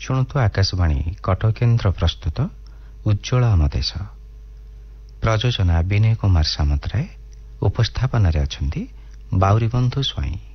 ଶୁଣନ୍ତୁ ଆକାଶବାଣୀ କଟକ କେନ୍ଦ୍ର ପ୍ରସ୍ତୁତ ଉଜ୍ଜ୍ୱଳ ଆମ ଦେଶ। ପ୍ରଯୋଜନା ବିନୟ କୁମାର ସାମନ୍ତରାୟ, ଉପସ୍ଥାପନାରେ ଅଛନ୍ତି ବାଉରୀବନ୍ଧୁ ସ୍ୱାଇଁ।